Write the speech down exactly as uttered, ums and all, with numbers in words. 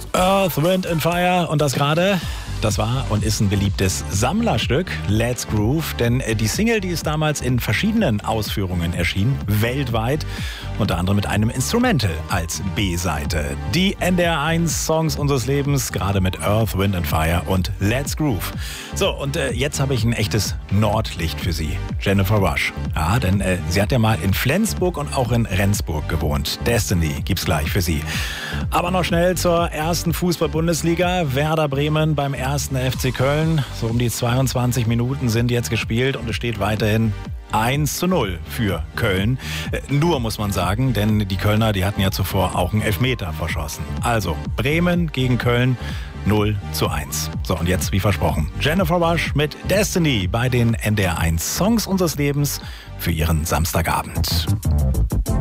Earth, Wind and Fire und das gerade, das war und ist ein beliebtes Sammlerstück, Let's Groove, denn die Single, die ist damals in verschiedenen Ausführungen erschienen, weltweit, unter anderem mit einem Instrumental als B-Seite. Die N D R eins Songs unseres Lebens, gerade mit Earth, Wind and Fire und Let's Groove. So, und äh, jetzt habe ich ein echtes Nordlicht für Sie, Jennifer Rush. Ja, denn äh, sie hat ja mal in Flensburg und auch in Rendsburg gewohnt. Destiny gibt's gleich für Sie. Aber noch schnell zur ersten Fußball-Bundesliga. Werder Bremen beim ersten F C Köln. So um die zweiundzwanzig Minuten sind jetzt gespielt und es steht weiterhin eins zu null für Köln. Äh, nur muss man sagen, denn die Kölner, die hatten ja zuvor auch einen Elfmeter verschossen. Also Bremen gegen Köln null zu eins. So, und jetzt, wie versprochen, Jennifer Rush mit Destiny bei den N D R eins Songs unseres Lebens für Ihren Samstagabend.